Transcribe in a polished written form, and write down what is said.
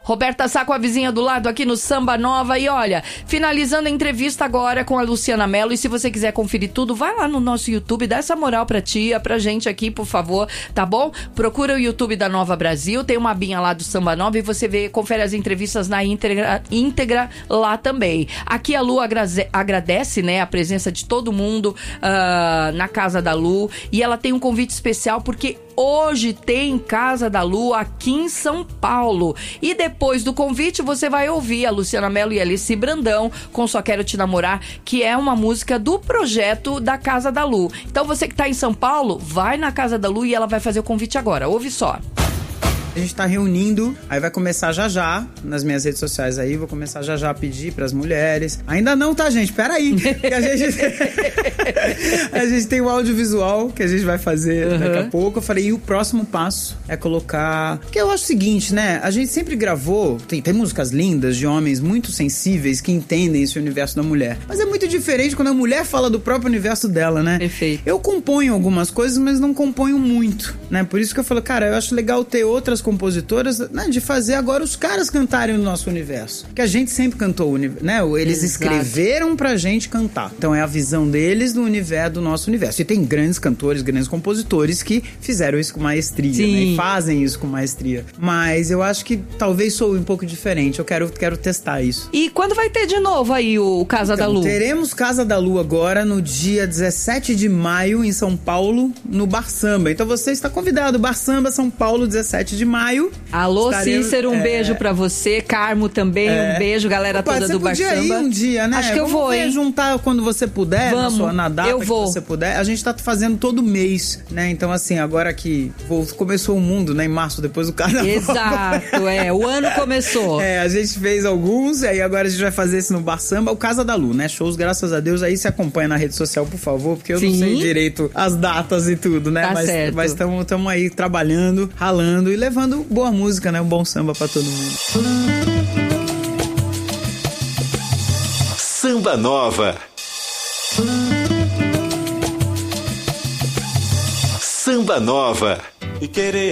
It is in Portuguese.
Roberta Sá com a vizinha do lado aqui no Samba Nova. E olha, finalizando a entrevista agora com a Luciana Mello. E se você quiser conferir tudo, vai lá no nosso YouTube, dá essa moral pra tia, pra gente aqui, por favor, tá bom? Procura o YouTube da Nova Brasil, tem uma abinha lá do Samba Nova e você confere as entrevistas na íntegra lá também. Aqui a Lu agradece, né, a presença de todo mundo na Casa da Lu. E ela tem um convite especial porque hoje tem Casa da Lu aqui em São Paulo. E depois do convite você vai ouvir a Luciana Mello e a Alice Brandão com Só Quero Te Namorar, que é uma música do projeto da Casa da Lu. Então você que tá em São Paulo, vai na Casa da Lu e ela vai fazer o convite agora. Ouve só. A gente tá reunindo, aí vai começar já nas minhas redes sociais aí, vou começar já a pedir pras mulheres. Ainda não, tá, gente? Peraí. Que a gente tem o audiovisual que a gente vai fazer daqui a pouco. Eu falei, e o próximo passo é colocar... Porque eu acho o seguinte, né? A gente sempre gravou, tem músicas lindas de homens muito sensíveis que entendem esse universo da mulher. Mas é muito diferente quando a mulher fala do próprio universo dela, né? Perfeito. Eu componho algumas coisas, mas não componho muito, né? Por isso que eu falo, cara, eu acho legal ter outras compositoras, né, de fazer agora os caras cantarem o nosso universo. Que a gente sempre cantou, né? Eles escreveram pra gente cantar. Então é a visão deles do universo, do nosso universo. E tem grandes cantores, grandes compositores que fizeram isso com maestria, né? E fazem isso com maestria. Mas eu acho que talvez soe um pouco diferente. Eu quero testar isso. E quando vai ter de novo aí o Casa da Lu? Teremos Casa da Lu agora no dia 17 de maio em São Paulo, no Bar Samba. Então você está convidado. Bar Samba, São Paulo, 17 de maio. Alô, Cícero, um beijo pra você. Carmo também, um beijo, galera toda do Bar Samba. Você podia ir um dia, né? Acho que eu vou, hein? Juntar quando você puder, na data que você puder. A gente tá fazendo todo mês, né? Então, assim, agora que começou o mundo, né? Em março, depois do carnaval. Exato, o ano começou. A gente fez alguns, aí agora a gente vai fazer esse no Bar Samba, o Casa da Lu, né? Shows, graças a Deus, aí se acompanha na rede social, por favor, porque eu não sei direito as datas e tudo, né? Mas estamos aí trabalhando, ralando e levando boa música, né? Um bom samba pra todo mundo. Samba Nova. Samba Nova. E querer